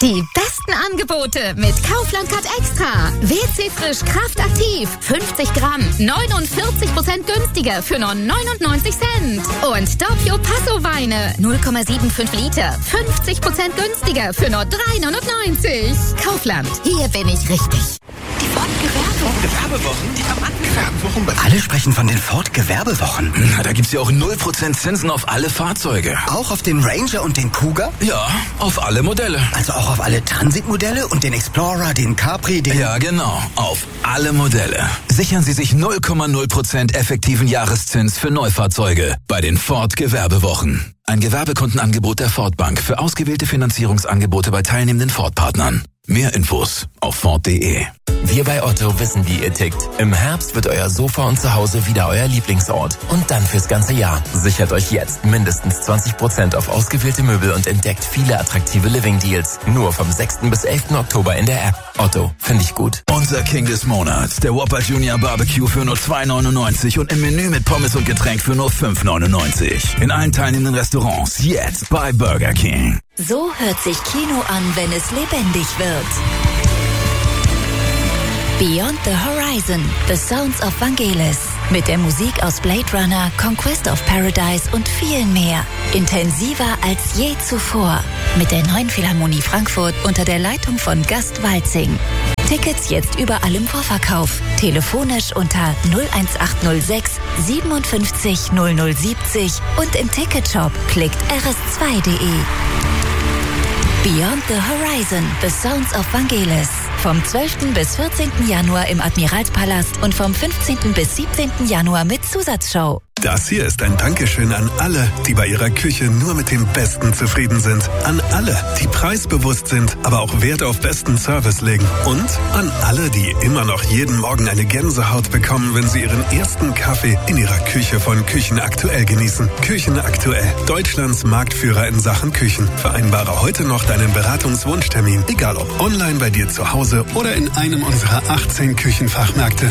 Die besten Angebote mit Kaufland Cut Extra. WC Frisch Kraft Aktiv. 50 Gramm. 49% günstiger für nur 99 Cent. Und Doppio Passo Weine. 0,75 Liter. 50% günstiger für nur 3,99. Kaufland. Hier bin ich richtig. Die Ford-Gewerbewochen, die Gewerbewochen. Alle sprechen von den Ford-Gewerbewochen. Na, da gibt's ja auch 0% Zinsen auf alle Fahrzeuge. Auch auf den Ranger und den Cougar? Ja, auf alle Modelle. Also auch auf alle Transitmodelle und den Explorer, den Capri, den... Ja, genau. Auf alle Modelle. Sichern Sie sich 0,0% effektiven Jahreszins für Neufahrzeuge bei den Ford-Gewerbewochen. Ein Gewerbekundenangebot der Ford Bank für ausgewählte Finanzierungsangebote bei teilnehmenden Ford-Partnern. Mehr Infos auf Ford.de. Wir bei Otto wissen, wie ihr tickt. Im Herbst wird euer Sofa und Zuhause wieder euer Lieblingsort. Und dann fürs ganze Jahr. Sichert euch jetzt mindestens 20% auf ausgewählte Möbel und entdeckt viele attraktive Living-Deals. Nur vom 6. bis 11. Oktober in der App. Otto, finde ich gut. Unser King des Monats, der Whopper Junior Barbecue für nur 2,99 und im Menü mit Pommes und Getränk für nur 5,99. In allen teilnehmenden Restaurants jetzt bei Burger King. So hört sich Kino an, wenn es lebendig wird. Beyond the Horizon, The Sounds of Vangelis. Mit der Musik aus Blade Runner, Conquest of Paradise und viel mehr. Intensiver als je zuvor. Mit der Neuen Philharmonie Frankfurt unter der Leitung von Gast Walzing. Tickets jetzt überall im Vorverkauf. Telefonisch unter 01806 57 0070 und im Ticketshop klickt rs2.de. Beyond the Horizon, The Sounds of Vangelis. Vom 12. bis 14. Januar im Admiralspalast und vom 15. bis 17. Januar mit Zusatzshow. Das hier ist ein Dankeschön an alle, die bei ihrer Küche nur mit dem Besten zufrieden sind. An alle, die preisbewusst sind, aber auch Wert auf besten Service legen. Und an alle, die immer noch jeden Morgen eine Gänsehaut bekommen, wenn sie ihren ersten Kaffee in ihrer Küche von Küchen Aktuell genießen. Küchen Aktuell, Deutschlands Marktführer in Sachen Küchen. Vereinbare heute noch deinen Beratungswunschtermin, egal ob online bei dir zu Hause oder in einem unserer 18 Küchenfachmärkte.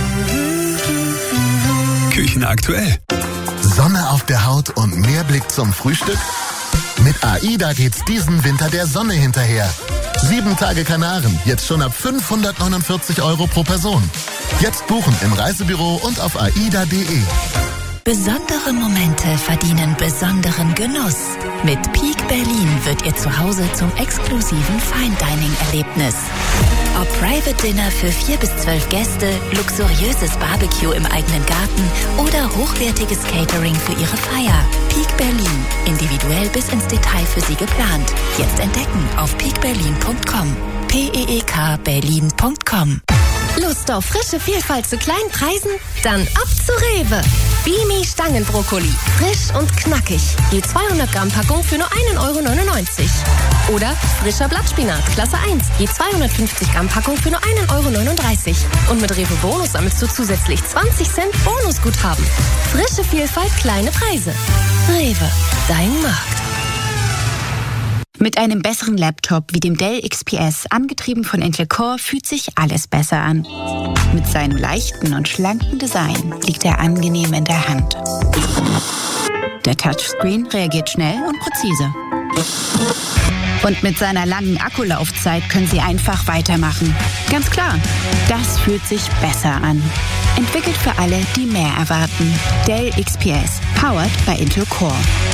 Küchen Aktuell. Sonne auf der Haut und mehr Blick zum Frühstück? Mit AIDA geht's diesen Winter der Sonne hinterher. 7 Tage Kanaren, jetzt schon ab 549 € pro Person. Jetzt buchen im Reisebüro und auf aida.de. Besondere Momente verdienen besonderen Genuss. Mit Peak Berlin wird Ihr Zuhause zum exklusiven Fine-Dining-Erlebnis. Ob Private Dinner für 4 bis 12 Gäste, luxuriöses Barbecue im eigenen Garten oder hochwertiges Catering für Ihre Feier. Peak Berlin. Individuell bis ins Detail für Sie geplant. Jetzt entdecken auf peakberlin.com. peekberlin.com. Lust auf frische Vielfalt zu kleinen Preisen? Dann ab zu Rewe. Bimi Stangenbrokkoli. Frisch und knackig. Je 200 Gramm Packung für nur 1,99 €. Oder frischer Blattspinat, Klasse 1. Je 250 Gramm Packung für nur 1,39 €. Und mit Rewe Bonus sammelst du zusätzlich 20 Cent Bonusguthaben. Frische Vielfalt, kleine Preise. Rewe, dein Markt. Mit einem besseren Laptop wie dem Dell XPS, angetrieben von Intel Core, fühlt sich alles besser an. Mit seinem leichten und schlanken Design liegt er angenehm in der Hand. Der Touchscreen reagiert schnell und präzise. Und mit seiner langen Akkulaufzeit können Sie einfach weitermachen. Ganz klar, das fühlt sich besser an. Entwickelt für alle, die mehr erwarten. Dell XPS, powered by Intel Core.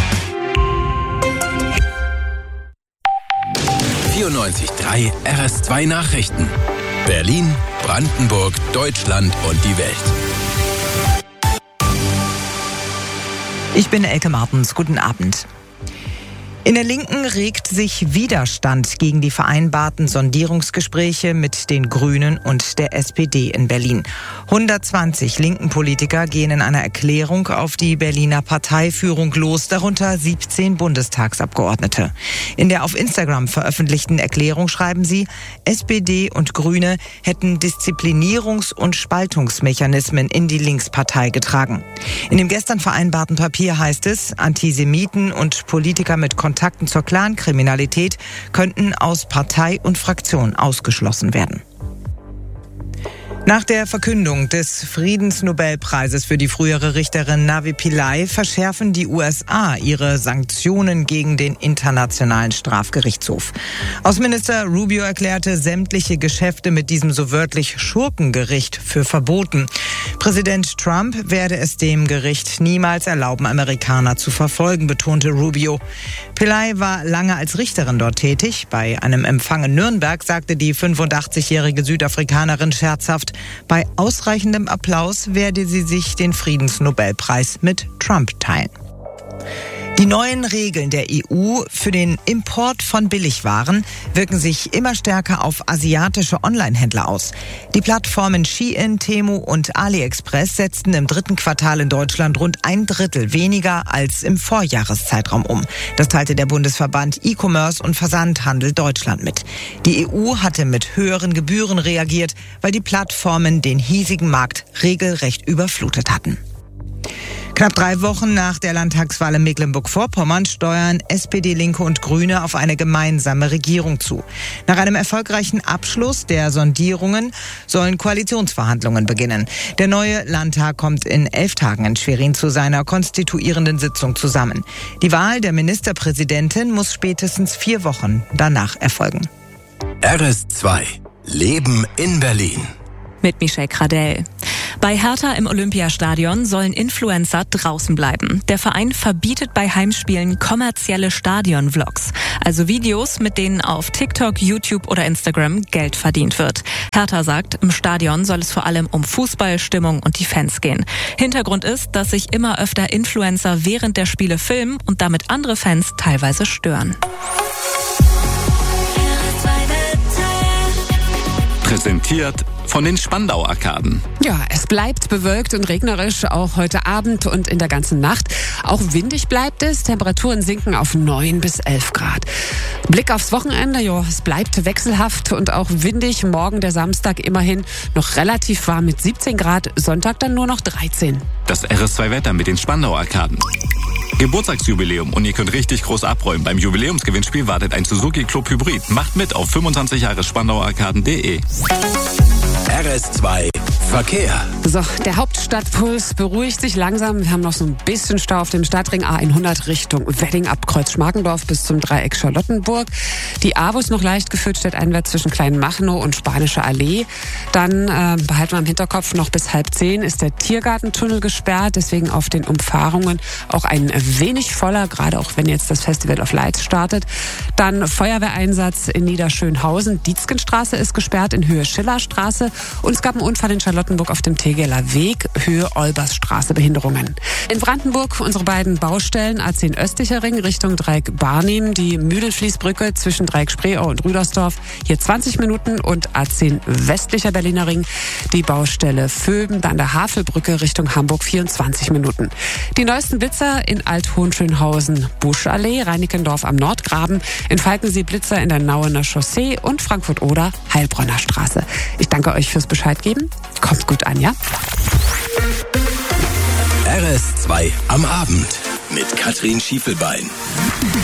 94.3 RS2 Nachrichten. Berlin, Brandenburg, Deutschland und die Welt. Ich bin Elke Martens. Guten Abend. In der Linken regt sich Widerstand gegen die vereinbarten Sondierungsgespräche mit den Grünen und der SPD in Berlin. 120 linken Politiker gehen in einer Erklärung auf die Berliner Parteiführung los, darunter 17 Bundestagsabgeordnete. In der auf Instagram veröffentlichten Erklärung schreiben sie, SPD und Grüne hätten Disziplinierungs- und Spaltungsmechanismen in die Linkspartei getragen. In dem gestern vereinbarten Papier heißt es, Antisemiten und Politiker mit Kontakten zur Clankriminalität könnten aus Partei und Fraktion ausgeschlossen werden. Nach der Verkündung des Friedensnobelpreises für die frühere Richterin Navi Pillay verschärfen die USA ihre Sanktionen gegen den Internationalen Strafgerichtshof. Außenminister Rubio erklärte sämtliche Geschäfte mit diesem so wörtlich Schurkengericht für verboten. Präsident Trump werde es dem Gericht niemals erlauben, Amerikaner zu verfolgen, betonte Rubio. Pillay war lange als Richterin dort tätig. Bei einem Empfang in Nürnberg sagte die 85-jährige Südafrikanerin scherzhaft, bei ausreichendem Applaus werde sie sich den Friedensnobelpreis mit Trump teilen. Die neuen Regeln der EU für den Import von Billigwaren wirken sich immer stärker auf asiatische Onlinehändler aus. Die Plattformen Shein, Temu und AliExpress setzten im 3. Quartal in Deutschland rund 1/3 weniger als im Vorjahreszeitraum um. Das teilte der Bundesverband E-Commerce und Versandhandel Deutschland mit. Die EU hatte mit höheren Gebühren reagiert, weil die Plattformen den hiesigen Markt regelrecht überflutet hatten. Knapp 3 Wochen nach der Landtagswahl in Mecklenburg-Vorpommern steuern SPD, Linke und Grüne auf eine gemeinsame Regierung zu. Nach einem erfolgreichen Abschluss der Sondierungen sollen Koalitionsverhandlungen beginnen. Der neue Landtag kommt in 11 Tagen in Schwerin zu seiner konstituierenden Sitzung zusammen. Die Wahl der Ministerpräsidentin muss spätestens 4 Wochen danach erfolgen. RS2 Leben in Berlin. Mit Michelle Kradell. Bei Hertha im Olympiastadion sollen Influencer draußen bleiben. Der Verein verbietet bei Heimspielen kommerzielle Stadion-Vlogs, also Videos, mit denen auf TikTok, YouTube oder Instagram Geld verdient wird. Hertha sagt, im Stadion soll es vor allem um Fußball, Stimmung und die Fans gehen. Hintergrund ist, dass sich immer öfter Influencer während der Spiele filmen und damit andere Fans teilweise stören. Präsentiert von den Spandau-Arkaden. Ja, es bleibt bewölkt und regnerisch, auch heute Abend und in der ganzen Nacht. Auch windig bleibt es, Temperaturen sinken auf 9 bis 11 Grad. Blick aufs Wochenende, ja, es bleibt wechselhaft und auch windig. Morgen der Samstag immerhin noch relativ warm mit 17 Grad, Sonntag dann nur noch 13. Das RS2-Wetter mit den Spandau-Arkaden. Geburtstagsjubiläum und ihr könnt richtig groß abräumen. Beim Jubiläumsgewinnspiel wartet ein Suzuki Club Hybrid. Macht mit auf 25jahresspandauarkaden.de. RS2 Verkehr. So, der Hauptstadtpuls beruhigt sich langsam. Wir haben noch so ein bisschen Stau auf dem Stadtring A100 Richtung Wedding ab Kreuz-Schmarkendorf bis zum Dreieck Charlottenburg. Die AWO ist noch leicht gefüllt, städteinwärts zwischen Kleinmachnow und Spanische Allee. Dann behalten wir im Hinterkopf, noch bis 9:30 ist der Tiergartentunnel gesperrt. Deswegen auf den Umfahrungen auch ein wenig voller, gerade auch wenn jetzt das Festival of Lights startet. Dann Feuerwehreinsatz in Niederschönhausen. Dietzgenstraße ist gesperrt in Höhe Schillerstraße. Und es gab einen Unfall in Charlottenburg auf dem Tegeler Weg, Höhe Olbersstraße, Behinderungen. In Brandenburg unsere beiden Baustellen, A10 östlicher Ring Richtung Dreieck Barnim, die Mühlenfließbrücke zwischen Dreieck Spreeau und Rüdersdorf, hier 20 Minuten und A10 westlicher Berliner Ring, die Baustelle Vöben, dann der Havelbrücke Richtung Hamburg, 24 Minuten. Die neuesten Blitzer in Alt-Hohenschönhausen, Buschallee, Reinickendorf am Nordgraben, in Falkensee Blitzer in der Nauener Chaussee und Frankfurt-Oder, Heilbronner Straße. Ich danke euch fürs Bescheid geben. Kommt gut an, ja? RS2 am Abend mit Katrin Schiefelbein.